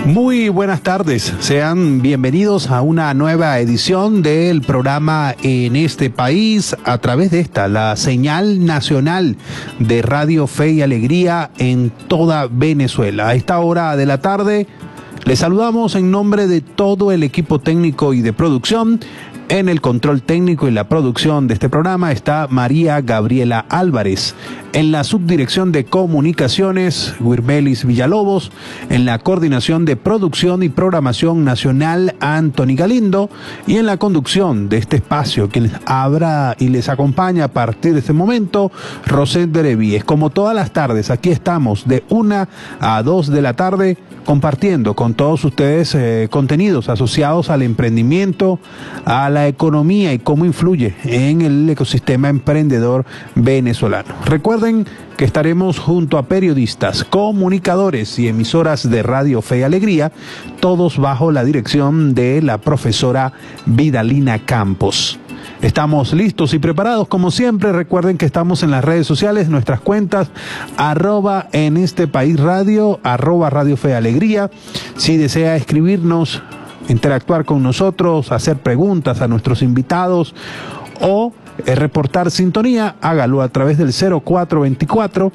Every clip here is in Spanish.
Muy buenas tardes, sean bienvenidos a una nueva edición del programa En este País a través de la señal nacional de Radio Fe y Alegría en toda Venezuela. A esta hora de la tarde les saludamos en nombre de todo el equipo técnico y de producción. En el control técnico y la producción de este programa está María Gabriela Álvarez. En la subdirección de comunicaciones, Wirmelis Villalobos. En la coordinación de producción y programación nacional, Anthony Galindo. Y en la conducción de este espacio, que les abra y les acompaña a partir de este momento, Rosette Berevíes. Como todas las tardes, aquí estamos de 1 a 2 de la tarde, compartiendo con todos ustedes contenidos asociados al emprendimiento, a la economía y cómo influye en el ecosistema emprendedor venezolano. Recuerden que estaremos junto a periodistas, comunicadores y emisoras de Radio Fe y Alegría, todos bajo la dirección de la profesora Vidalina Campos. Estamos listos y preparados como siempre. Recuerden que estamos en las redes sociales, nuestras cuentas @en este país radio, @Radio Fe y Alegría. Si desea escribirnos, interactuar con nosotros, hacer preguntas a nuestros invitados o reportar sintonía, hágalo a través del 0424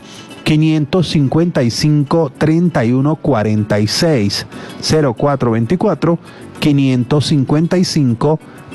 555 3146, 0424 555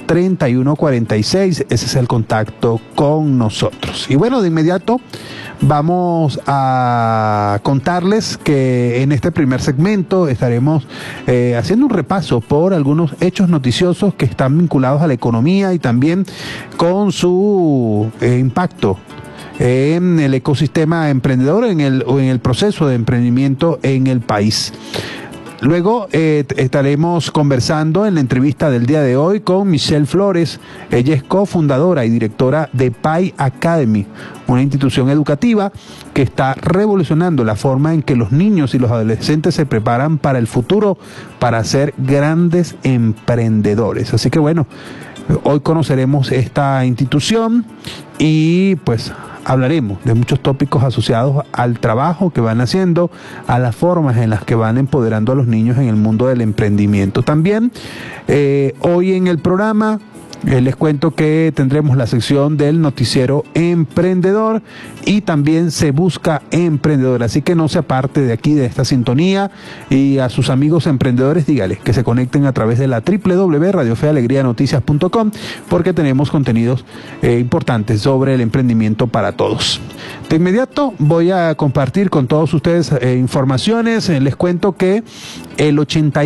3146, ese es el contacto con nosotros. Y bueno, de inmediato vamos a contarles que en este primer segmento estaremos haciendo un repaso por algunos hechos noticiosos que están vinculados a la economía y también con su impacto en el ecosistema emprendedor o en el proceso de emprendimiento en el país. Luego estaremos conversando en la entrevista del día de hoy con Michelle Flores. Ella es cofundadora y directora de Pi Academy, una institución educativa que está revolucionando la forma en que los niños y los adolescentes se preparan para el futuro, para ser grandes emprendedores. Así que bueno, hoy conoceremos esta institución y pues hablaremos de muchos tópicos asociados al trabajo que van haciendo, a las formas en las que van empoderando a los niños en el mundo del emprendimiento. También hoy en el programa les cuento que tendremos la sección del noticiero emprendedor y también se busca emprendedor, así que no se aparte de aquí, de esta sintonía, y a sus amigos emprendedores dígales que se conecten a través de la www.radiofealegrianoticias.com porque tenemos contenidos importantes sobre el emprendimiento para todos. De inmediato voy a compartir con todos ustedes informaciones. Les cuento que el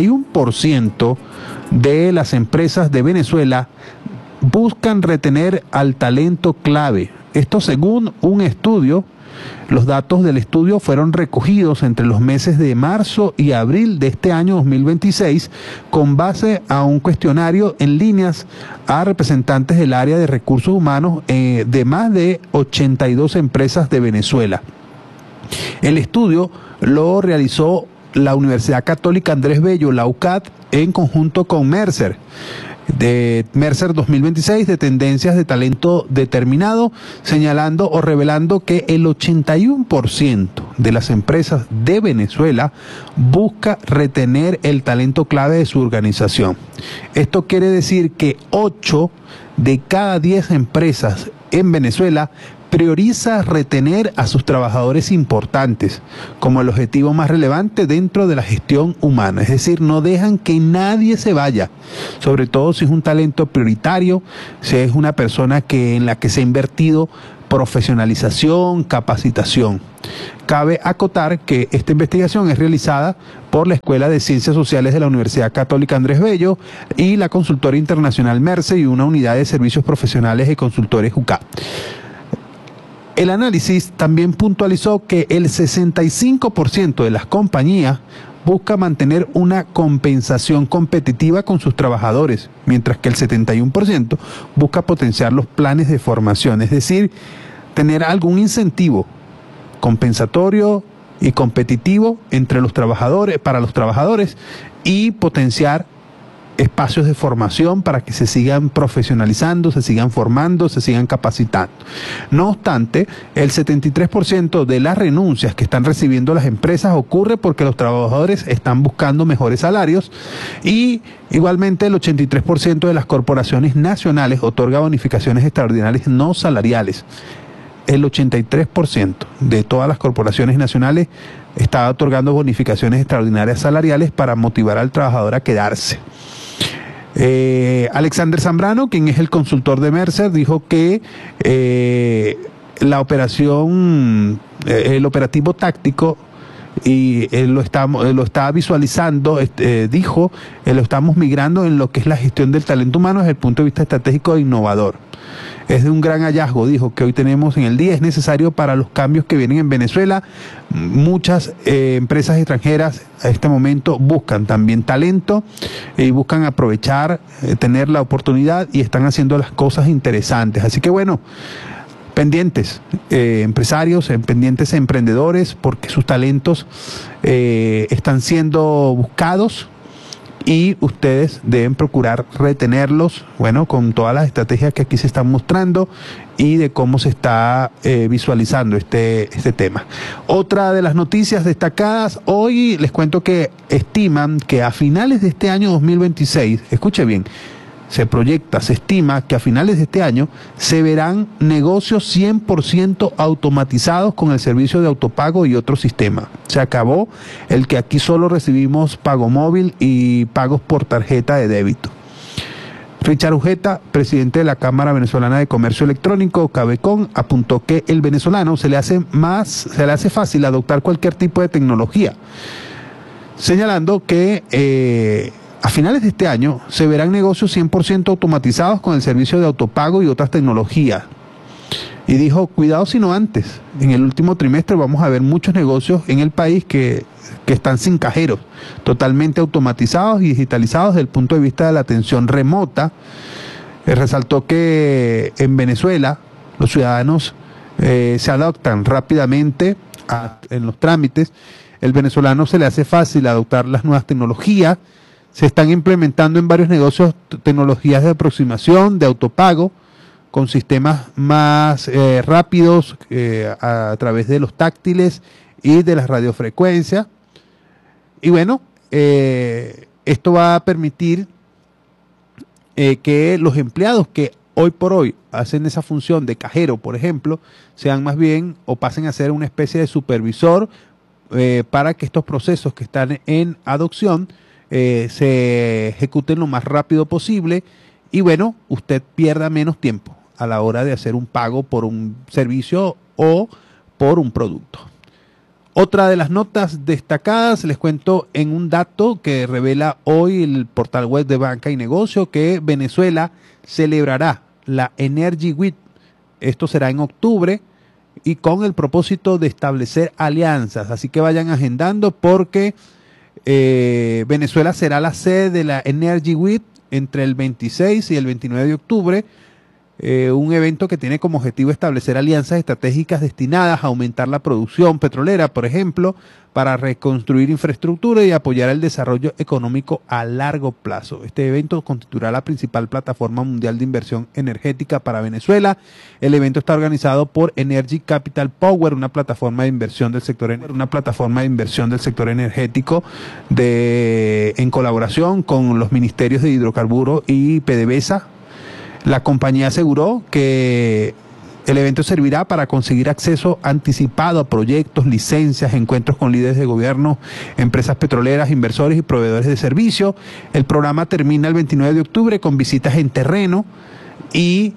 81% de las empresas de Venezuela buscan retener al talento clave. Esto según un estudio. Los datos del estudio fueron recogidos entre los meses de marzo y abril de este año 2026 con base a un cuestionario en líneas a representantes del área de recursos humanos de más de 82 empresas de Venezuela. El estudio lo realizó la Universidad Católica Andrés Bello, la UCAD, en conjunto con Mercer. De Mercer 2026 de tendencias de talento determinado, señalando o revelando que el 81% de las empresas de Venezuela busca retener el talento clave de su organización. Esto quiere decir que 8 de cada 10 empresas en Venezuela prioriza retener a sus trabajadores importantes como el objetivo más relevante dentro de la gestión humana. Es decir, no dejan que nadie se vaya, sobre todo si es un talento prioritario, si es una persona en la que se ha invertido profesionalización, capacitación. Cabe acotar que esta investigación es realizada por la Escuela de Ciencias Sociales de la Universidad Católica Andrés Bello y la consultora internacional Merce y una unidad de servicios profesionales y consultores UCA. El análisis también puntualizó que el 65% de las compañías busca mantener una compensación competitiva con sus trabajadores, mientras que el 71% busca potenciar los planes de formación, es decir, tener algún incentivo compensatorio y competitivo entre los trabajadores, para los trabajadores, y potenciar espacios de formación para que se sigan profesionalizando, se sigan formando, se sigan capacitando. No obstante, el 73% de las renuncias que están recibiendo las empresas ocurre porque los trabajadores están buscando mejores salarios, y igualmente el 83% de las corporaciones nacionales otorga bonificaciones extraordinarias no salariales. El 83% de todas las corporaciones nacionales está otorgando bonificaciones extraordinarias salariales para motivar al trabajador a quedarse. Alexander Zambrano, quien es el consultor de Mercer, dijo que la operación, el operativo táctico, y lo está visualizando, dijo, lo estamos migrando en lo que es la gestión del talento humano desde el punto de vista estratégico e innovador. Es de un gran hallazgo, dijo, que hoy tenemos en el día. Es necesario para los cambios que vienen en Venezuela. Muchas empresas extranjeras a este momento buscan también talento y buscan aprovechar, tener la oportunidad, y están haciendo las cosas interesantes. Así que bueno, pendientes empresarios, pendientes emprendedores, porque sus talentos están siendo buscados, y ustedes deben procurar retenerlos, bueno, con todas las estrategias que aquí se están mostrando y de cómo se está visualizando este tema. Otra de las noticias destacadas hoy, les cuento que estiman que a finales de este año 2026, escuche bien, se estima que a finales de este año se verán negocios 100% automatizados con el servicio de autopago y otros sistemas. Se acabó el que aquí solo recibimos pago móvil y pagos por tarjeta de débito. Richard Ujeta, presidente de la Cámara Venezolana de Comercio Electrónico, Cabecon, apuntó que el venezolano se le hace fácil adoptar cualquier tipo de tecnología, señalando que a finales de este año se verán negocios 100% automatizados con el servicio de autopago y otras tecnologías. Y dijo, cuidado si no antes. En el último trimestre vamos a ver muchos negocios en el país que están sin cajeros, totalmente automatizados y digitalizados desde el punto de vista de la atención remota. Resaltó que en Venezuela los ciudadanos se adaptan rápidamente en los trámites. El venezolano se le hace fácil adoptar las nuevas tecnologías. Se están implementando en varios negocios tecnologías de aproximación, de autopago, con sistemas más rápidos a través de los táctiles y de las radiofrecuencias. Y bueno, esto va a permitir que los empleados que hoy por hoy hacen esa función de cajero, por ejemplo, sean más bien o pasen a ser una especie de supervisor para que estos procesos que están en adopción se ejecuten lo más rápido posible, y bueno, usted pierda menos tiempo a la hora de hacer un pago por un servicio o por un producto. Otra de las notas destacadas, les cuento en un dato que revela hoy el portal web de Banca y Negocio, que Venezuela celebrará la Energy Week. Esto será en octubre, y con el propósito de establecer alianzas, así que vayan agendando, porque Venezuela será la sede de la Energy Week entre el 26 y el 29 de octubre, un evento que tiene como objetivo establecer alianzas estratégicas destinadas a aumentar la producción petrolera, por ejemplo, para reconstruir infraestructura y apoyar el desarrollo económico a largo plazo. Este evento constituirá la principal plataforma mundial de inversión energética para Venezuela. El evento está organizado por Energy Capital Power, una plataforma de inversión del sector energético en colaboración con los ministerios de hidrocarburos y PDVSA. La compañía aseguró que el evento servirá para conseguir acceso anticipado a proyectos, licencias, encuentros con líderes de gobierno, empresas petroleras, inversores y proveedores de servicios. El programa termina el 29 de octubre con visitas en terreno, y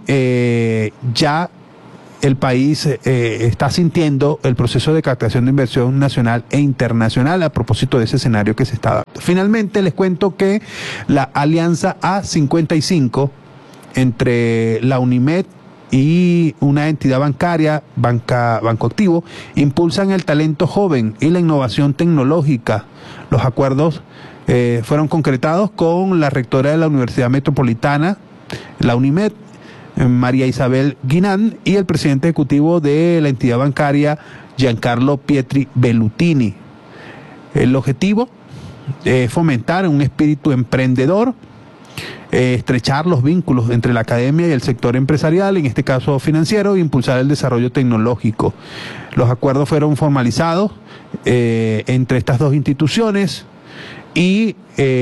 ya el país está sintiendo el proceso de captación de inversión nacional e internacional a propósito de ese escenario que se está dando. Finalmente les cuento que la alianza A55 entre la UNIMED y una entidad bancaria, Banco Activo, impulsan el talento joven y la innovación tecnológica. Los acuerdos fueron concretados con la rectora de la Universidad Metropolitana, la UNIMED, María Isabel Guinán, y el presidente ejecutivo de la entidad bancaria, Giancarlo Pietri Bellutini. El objetivo es fomentar un espíritu emprendedor estrechar los vínculos entre la academia y el sector empresarial, en este caso financiero, e impulsar el desarrollo tecnológico. Los acuerdos fueron formalizados entre estas dos instituciones y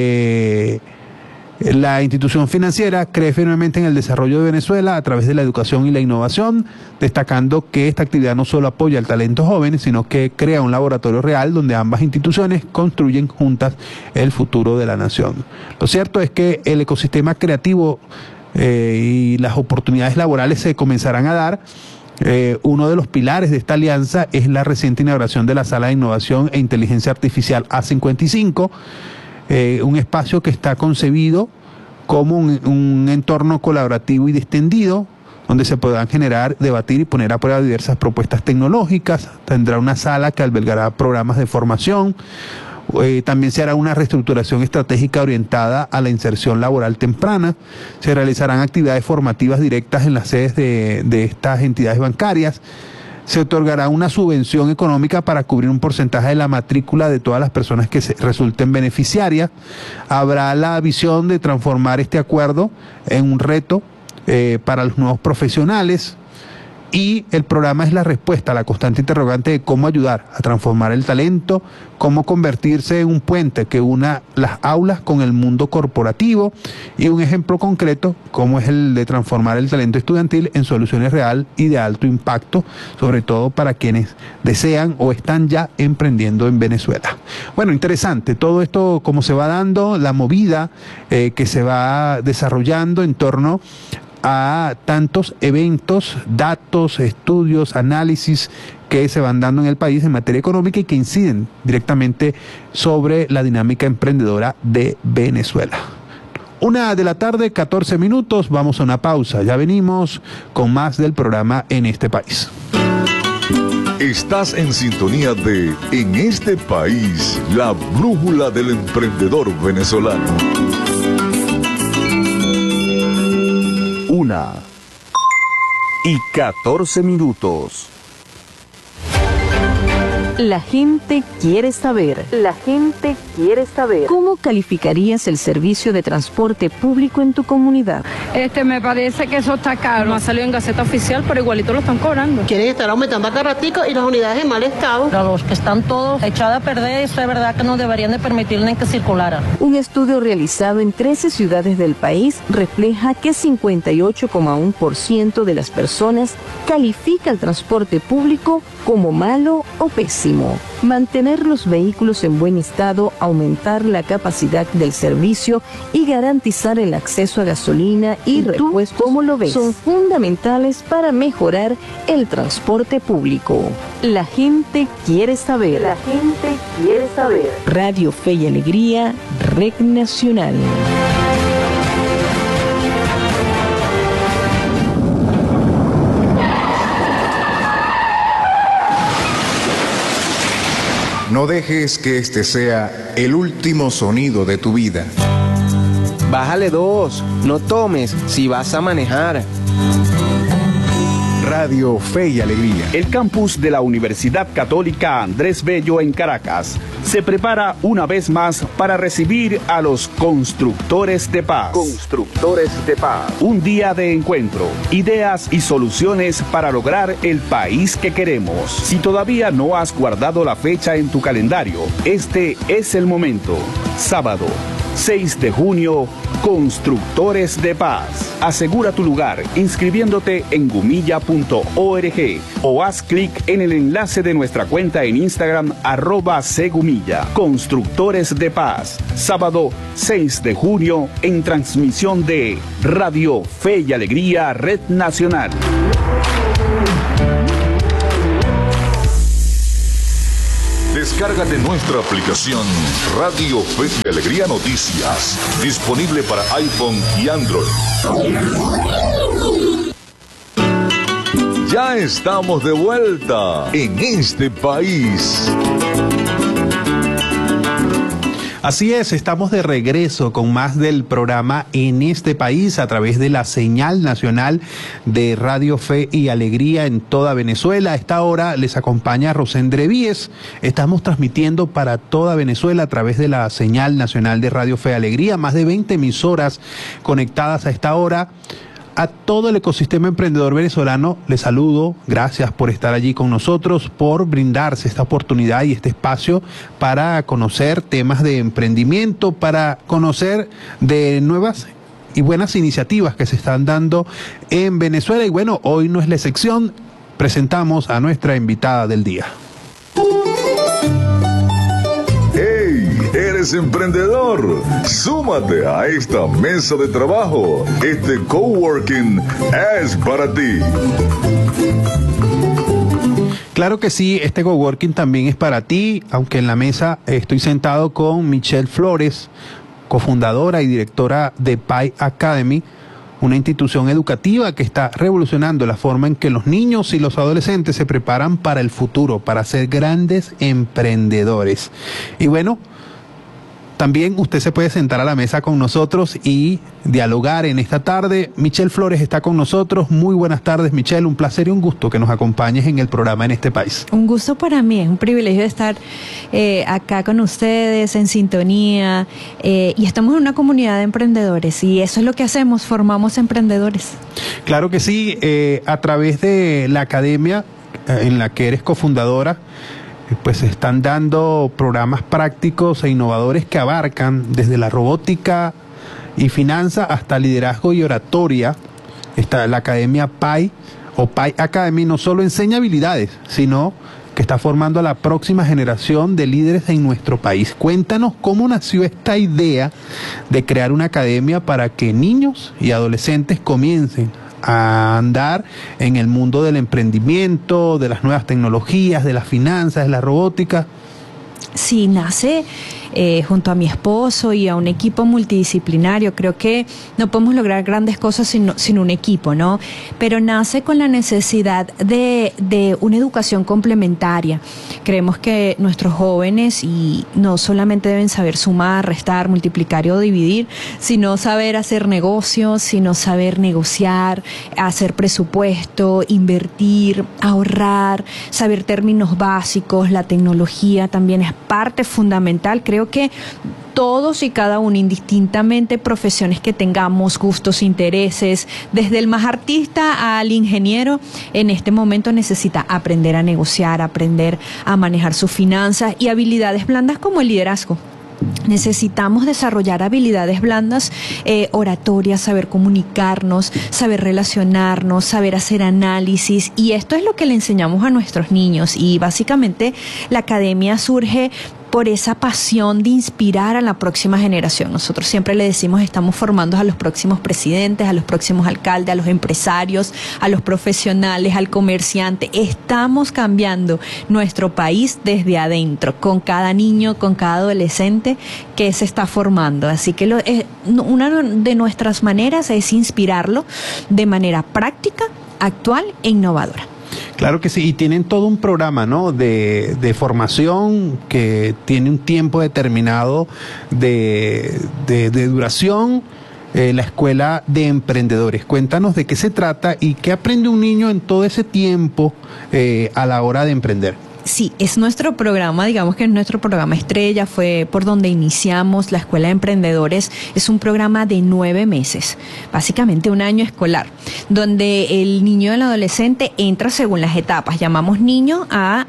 la institución financiera cree firmemente en el desarrollo de Venezuela a través de la educación y la innovación, destacando que esta actividad no solo apoya al talento joven, sino que crea un laboratorio real donde ambas instituciones construyen juntas el futuro de la nación. Lo cierto es que el ecosistema creativo y las oportunidades laborales se comenzarán a dar. Uno de los pilares de esta alianza es la reciente inauguración de la Sala de Innovación e Inteligencia Artificial A55, un espacio que está concebido como un entorno colaborativo y distendido, donde se podrán generar, debatir y poner a prueba diversas propuestas tecnológicas. Tendrá una sala que albergará programas de formación. También se hará una reestructuración estratégica orientada a la inserción laboral temprana. Se realizarán actividades formativas directas en las sedes de estas entidades bancarias. Se otorgará una subvención económica para cubrir un porcentaje de la matrícula de todas las personas que resulten beneficiarias. Habrá la visión de transformar este acuerdo en un reto para los nuevos profesionales, y el programa es la respuesta a la constante interrogante de cómo ayudar a transformar el talento, cómo convertirse en un puente que una las aulas con el mundo corporativo, y un ejemplo concreto como es el de transformar el talento estudiantil en soluciones real y de alto impacto, sobre todo para quienes desean o están ya emprendiendo en Venezuela. Bueno, interesante todo esto, cómo se va dando la movida que se va desarrollando en torno a tantos eventos, datos, estudios, análisis que se van dando en el país en materia económica y que inciden directamente sobre la dinámica emprendedora de Venezuela. 1:14 p.m, vamos a una pausa, ya venimos con más del programa En este País. Estás en sintonía de En este País, la brújula del emprendedor venezolano. 1:14 p.m. La gente quiere saber. La gente quiere saber. ¿Cómo calificarías el servicio de transporte público en tu comunidad? Me parece que eso está caro. No ha salido en Gaceta Oficial, pero igualito lo están cobrando. Quieren estar aumentando acá ratico y las unidades en mal estado. Los que están todos echados a perder, eso es verdad que no deberían de permitirles que circularan. Un estudio realizado en 13 ciudades del país refleja que 58,1% de las personas califica el transporte público como malo o pésimo. Mantener los vehículos en buen estado, aumentar la capacidad del servicio y garantizar el acceso a gasolina y repuestos, ¿cómo lo ves?, son fundamentales para mejorar el transporte público. La gente quiere saber. La gente quiere saber. Radio Fe y Alegría, Red Nacional. No dejes que este sea el último sonido de tu vida. Bájale 2, no tomes si vas a manejar. Radio Fe y Alegría. El campus de la Universidad Católica Andrés Bello en Caracas se prepara una vez más para recibir a los constructores de paz. Constructores de paz. Un día de encuentro, ideas y soluciones para lograr el país que queremos. Si todavía no has guardado la fecha en tu calendario, este es el momento. Sábado 6 de junio, Constructores de Paz. Asegura tu lugar inscribiéndote en gumilla.org o haz clic en el enlace de nuestra cuenta en Instagram @cgumilla. Constructores de Paz. Sábado 6 de junio en transmisión de Radio Fe y Alegría, Red Nacional. Descárgate nuestra aplicación Radio Fe y Alegría Noticias, disponible para iPhone y Android. Ya estamos de vuelta en este país. Así es, estamos de regreso con más del programa En este País a través de la señal nacional de Radio Fe y Alegría en toda Venezuela. A esta hora les acompaña Rosendre Víez. Estamos transmitiendo para toda Venezuela a través de la señal nacional de Radio Fe y Alegría, más de 20 emisoras conectadas a esta hora. A todo el ecosistema emprendedor venezolano les saludo, gracias por estar allí con nosotros, por brindarse esta oportunidad y este espacio para conocer temas de emprendimiento, para conocer de nuevas y buenas iniciativas que se están dando en Venezuela. Y bueno, hoy no es la excepción, presentamos a nuestra invitada del día. ¿Eres emprendedor? Súmate a esta mesa de trabajo. Este coworking es para ti. Claro que sí, este coworking también es para ti, aunque en la mesa estoy sentado con Michelle Flores, cofundadora y directora de Pi Academy, una institución educativa que está revolucionando la forma en que los niños y los adolescentes se preparan para el futuro, para ser grandes emprendedores. Y bueno, también usted se puede sentar a la mesa con nosotros y dialogar en esta tarde. Michelle Flores está con nosotros. Muy buenas tardes, Michelle. Un placer y un gusto que nos acompañes en el programa En este País. Un gusto para mí, es un privilegio estar acá con ustedes, en sintonía. Y estamos en una comunidad de emprendedores y eso es lo que hacemos, formamos emprendedores. Claro que sí, a través de la academia en la que eres cofundadora, pues se están dando programas prácticos e innovadores que abarcan desde la robótica y finanzas hasta liderazgo y oratoria. La Academia Pi o Pi Academy no solo enseña habilidades, sino que está formando a la próxima generación de líderes en nuestro país. Cuéntanos cómo nació esta idea de crear una academia para que niños y adolescentes comiencen a andar en el mundo del emprendimiento, de las nuevas tecnologías, de las finanzas, de la robótica. Sí, nace junto a mi esposo y a un equipo multidisciplinario. Creo que no podemos lograr grandes cosas sin un equipo, ¿no? Pero nace con la necesidad de una educación complementaria. Creemos que nuestros jóvenes y no solamente deben saber sumar, restar, multiplicar o dividir, sino saber hacer negocios, sino saber negociar, hacer presupuesto, invertir, ahorrar, saber términos básicos. La tecnología también es parte fundamental. Creo que todos y cada uno, indistintamente profesiones que tengamos, gustos, intereses, desde el más artista al ingeniero, en este momento necesita aprender a negociar, aprender a manejar sus finanzas y habilidades blandas como el liderazgo. Necesitamos desarrollar habilidades blandas, oratorias, saber comunicarnos, saber relacionarnos, saber hacer análisis, y esto es lo que le enseñamos a nuestros niños. Y básicamente la academia surge por esa pasión de inspirar a la próxima generación. Nosotros siempre le decimos, estamos formando a los próximos presidentes, a los próximos alcaldes, a los empresarios, a los profesionales, al comerciante. Estamos cambiando nuestro país desde adentro, con cada niño, con cada adolescente que se está formando. Así que una de nuestras maneras es inspirarlo de manera práctica, actual e innovadora. Claro que sí, y tienen todo un programa, ¿no?, de formación que tiene un tiempo determinado de duración, la Escuela de Emprendedores. Cuéntanos de qué se trata y qué aprende un niño en todo ese tiempo a la hora de emprender. Sí, es nuestro programa, digamos que es nuestro programa estrella, fue por donde iniciamos la Escuela de Emprendedores. Es un programa de 9 meses, básicamente un año escolar, donde el niño y el adolescente entra según las etapas. Llamamos niño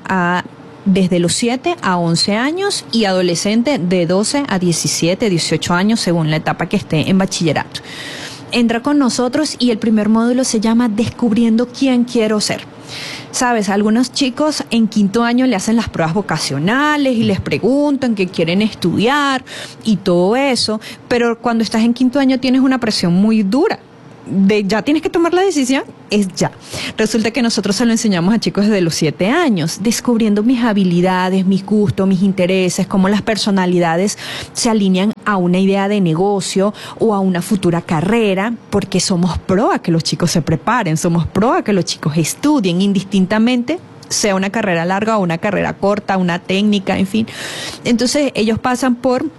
desde los 7 a 11 años y adolescente de 12 a 17, 18 años, según la etapa que esté en bachillerato. Entra con nosotros y el primer módulo se llama Descubriendo quién quiero ser. Sabes, algunos chicos en 5º año le hacen las pruebas vocacionales y les preguntan qué quieren estudiar y todo eso, pero cuando estás en 5º año tienes una presión muy dura. Ya tienes que tomar la decisión, es ya. Resulta que nosotros se lo enseñamos a chicos desde los 7 años, descubriendo mis habilidades, mis gustos, mis intereses, cómo las personalidades se alinean a una idea de negocio o a una futura carrera, porque somos pro a que los chicos se preparen, somos pro a que los chicos estudien indistintamente, sea una carrera larga o una carrera corta, una técnica, en fin. Entonces ellos pasan por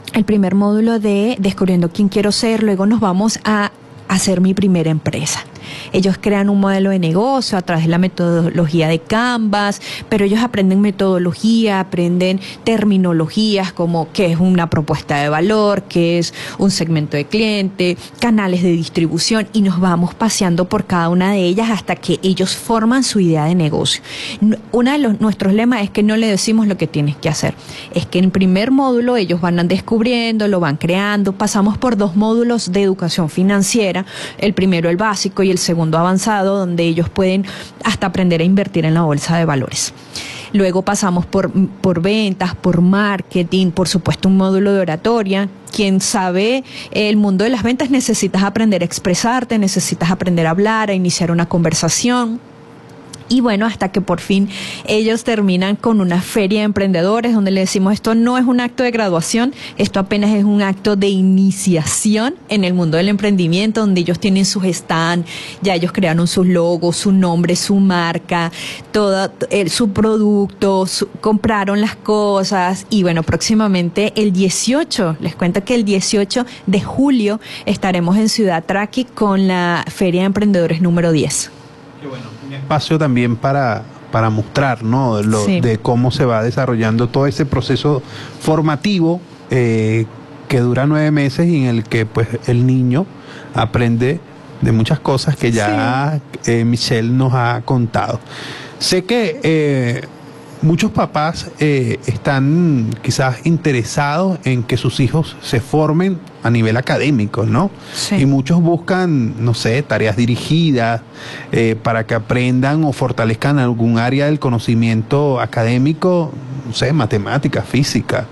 el primer módulo de Descubriendo quién quiero ser, luego nos vamos a hacer mi primera empresa. Ellos crean un modelo de negocio a través de la metodología de Canvas, pero ellos aprenden metodología, aprenden terminologías como qué es una propuesta de valor, qué es un segmento de cliente, canales de distribución, y nos vamos paseando por cada una de ellas hasta que ellos forman su idea de negocio. Uno de nuestros lemas es que no le decimos lo que tienes que hacer. Es que en el primer módulo ellos van descubriendo, lo van creando. Pasamos por 2 módulos de educación financiera, el primero el básico y el segundo avanzado, donde ellos pueden hasta aprender a invertir en la bolsa de valores. Luego pasamos por ventas, por marketing, por supuesto un módulo de oratoria. Quien sabe el mundo de las ventas, necesitas aprender a expresarte, necesitas aprender a hablar, a iniciar una conversación. Y bueno, hasta que por fin ellos terminan con una feria de emprendedores donde le decimos, esto no es un acto de graduación, esto apenas es un acto de iniciación en el mundo del emprendimiento, donde ellos tienen sus stands, ya ellos crearon sus logos, su nombre, su marca, todo su producto, compraron las cosas. Y bueno, próximamente el 18, les cuento que el 18 de julio estaremos en Ciudad Traqui con la Feria de Emprendedores número 10. Qué bueno, un espacio también para mostrar, ¿no? Sí. De cómo se va desarrollando todo ese proceso formativo que dura 9 meses y en el que pues el niño aprende de muchas cosas que ya Michelle nos ha contado. Sé que muchos papás están quizás interesados en que sus hijos se formen a nivel académico, ¿no? Sí. Y muchos buscan, no sé, tareas dirigidas para que aprendan o fortalezcan algún área del conocimiento académico, no sé, matemática, física,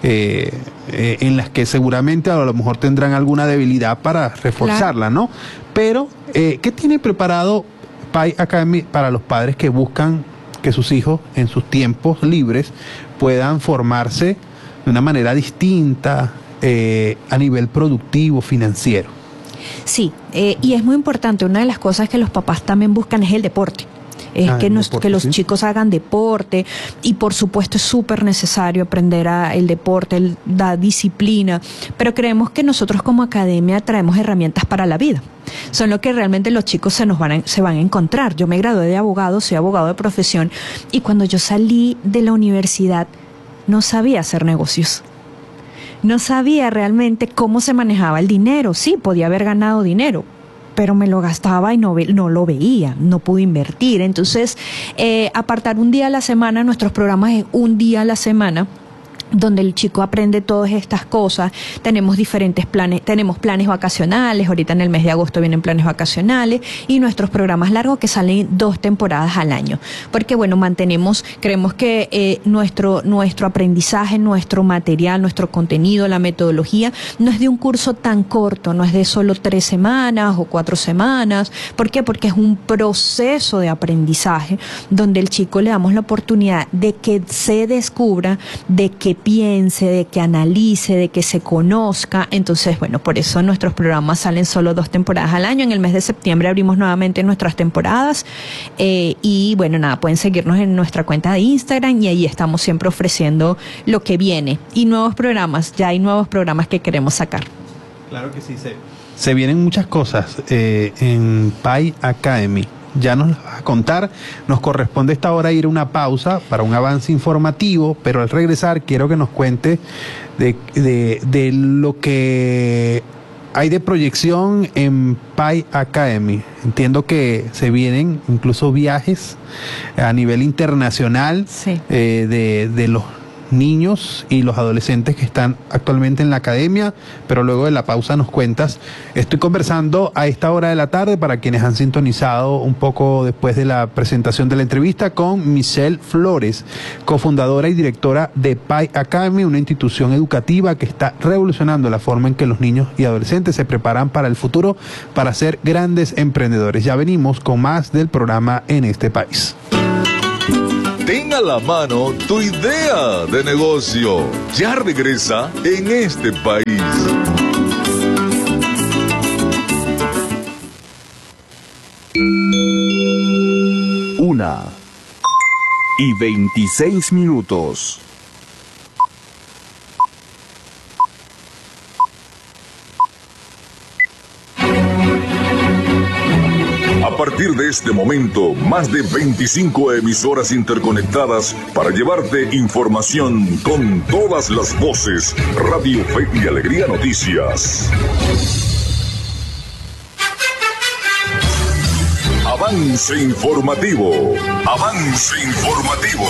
en las que seguramente a lo mejor tendrán alguna debilidad para reforzarla, ¿no? Pero, ¿qué tiene preparado Pi Academy para los padres que buscan que sus hijos en sus tiempos libres puedan formarse de una manera distinta a nivel productivo, financiero? Sí, y es muy importante, una de las cosas que los papás también buscan es el deporte. Es que los chicos hagan deporte, y por supuesto es súper necesario aprender el deporte, la disciplina, pero creemos que nosotros como academia traemos herramientas para la vida. Son lo que realmente los chicos se van a encontrar. Yo me gradué de abogado, soy abogado de profesión, y cuando yo salí de la universidad no sabía hacer negocios. No sabía realmente cómo se manejaba el dinero. Sí, podía haber ganado dinero, pero me lo gastaba y no lo veía, no pude invertir. Entonces, apartar un día a la semana, nuestros programas es un día a la semana, donde el chico aprende todas estas cosas. Tenemos diferentes planes, tenemos planes vacacionales, ahorita en el mes de agosto vienen planes vacacionales, y nuestros programas largos que salen 2 temporadas al año, porque bueno, creemos que nuestro aprendizaje, nuestro material, nuestro contenido, la metodología, no es de un curso tan corto, no es de solo 3 semanas o 4 semanas. ¿Por qué? Porque es un proceso de aprendizaje donde el chico le damos la oportunidad de que se descubra, de que piense, de que analice, de que se conozca. Entonces, bueno, por eso nuestros programas salen solo 2 temporadas al año. En el mes de septiembre abrimos nuevamente nuestras temporadas, y bueno, nada, pueden seguirnos en nuestra cuenta de Instagram, y ahí estamos siempre ofreciendo lo que viene y nuevos programas. Ya hay nuevos programas que queremos sacar. Claro que sí, se vienen muchas cosas en Pi Academy. Ya nos las vas a contar. Nos corresponde esta hora ir a una pausa para un avance informativo, pero al regresar quiero que nos cuente de lo que hay de proyección en Pi Academy. Entiendo que se vienen incluso viajes a nivel internacional, sí, de los niños y los adolescentes que están actualmente en la academia, pero luego de la pausa nos cuentas. Estoy conversando a esta hora de la tarde, para quienes han sintonizado un poco después de la presentación de la entrevista, con Michelle Flores, cofundadora y directora de Pi Academy, una institución educativa que está revolucionando la forma en que los niños y adolescentes se preparan para el futuro, para ser grandes emprendedores. Ya venimos con más del programa En este País. Ten a la mano tu idea de negocio. Ya regresa En este País. Una y 26 minutos. partir de este momento, más de 25 emisoras interconectadas para llevarte información con todas las voces. Radio Fe y Alegría Noticias. Avance informativo. Avance informativo.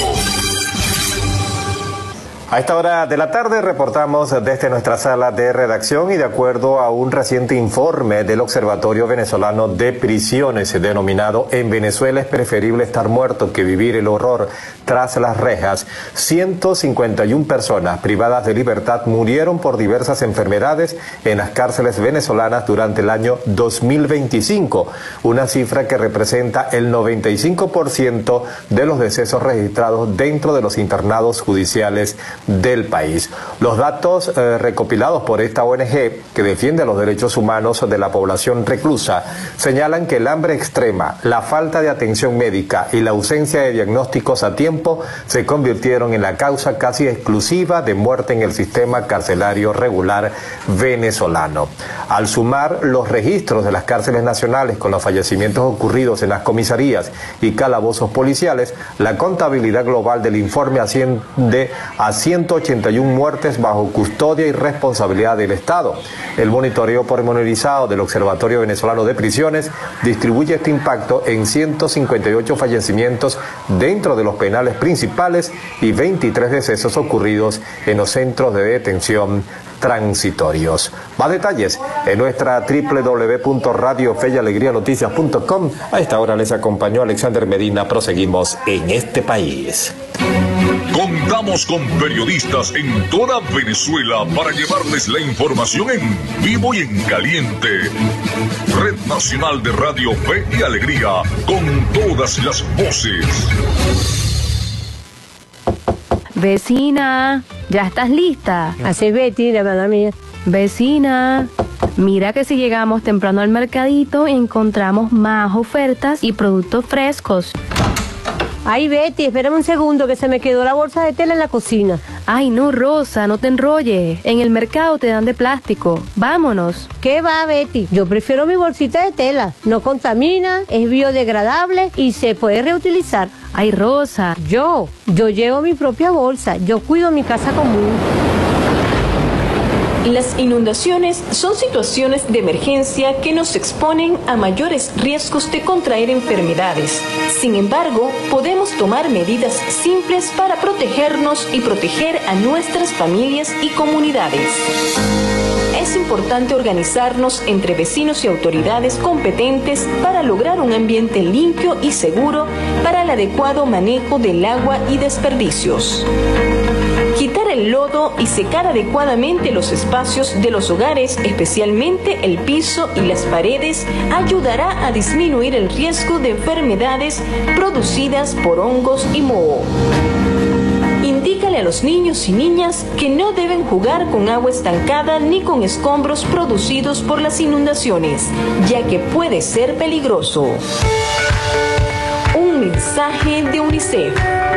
A esta hora de la tarde reportamos desde nuestra sala de redacción y de acuerdo a un reciente informe del Observatorio Venezolano de Prisiones denominado "En Venezuela es preferible estar muerto que vivir el horror tras las rejas", 151 personas privadas de libertad murieron por diversas enfermedades en las cárceles venezolanas durante el año 2025, una cifra que representa el 95% de los decesos registrados dentro de los internados judiciales del país. Los datos recopilados por esta ONG que defiende los derechos humanos de la población reclusa señalan que el hambre extrema, la falta de atención médica y la ausencia de diagnósticos a tiempo se convirtieron en la causa casi exclusiva de muerte en el sistema carcelario regular venezolano. Al sumar los registros de las cárceles nacionales con los fallecimientos ocurridos en las comisarías y calabozos policiales, la contabilidad global del informe asciende a 181 muertes bajo custodia y responsabilidad del Estado. El monitoreo pormenorizado del Observatorio Venezolano de Prisiones distribuye este impacto en 158 fallecimientos dentro de los penales principales y 23 decesos ocurridos en los centros de detención transitorios. Más detalles en nuestra www.radiofeyalegrianoticias.com. A esta hora les acompañó Alexander Medina. Proseguimos en este país. Contamos con periodistas en toda Venezuela para llevarles la información en vivo y en caliente. Red Nacional de Radio Fe y Alegría, con todas las voces. Vecina, ¿ya estás lista? Así es, Betty, la verdad mía. Vecina, mira que si llegamos temprano al mercadito encontramos más ofertas y productos frescos. Ay, Betty, espérame un segundo que se me quedó la bolsa de tela en la cocina. Ay, no, Rosa, no te enrolles. En el mercado te dan de plástico. Vámonos. ¿Qué va, Betty? Yo prefiero mi bolsita de tela. No contamina, es biodegradable y se puede reutilizar. Ay, Rosa. Yo llevo mi propia bolsa. Yo cuido mi casa común. Las inundaciones son situaciones de emergencia que nos exponen a mayores riesgos de contraer enfermedades. Sin embargo, podemos tomar medidas simples para protegernos y proteger a nuestras familias y comunidades. Es importante organizarnos entre vecinos y autoridades competentes para lograr un ambiente limpio y seguro para el adecuado manejo del agua y desperdicios. Quitar el lodo y secar adecuadamente los espacios de los hogares, especialmente el piso y las paredes, ayudará a disminuir el riesgo de enfermedades producidas por hongos y moho. Indícale a los niños y niñas que no deben jugar con agua estancada ni con escombros producidos por las inundaciones, ya que puede ser peligroso. Un mensaje de UNICEF.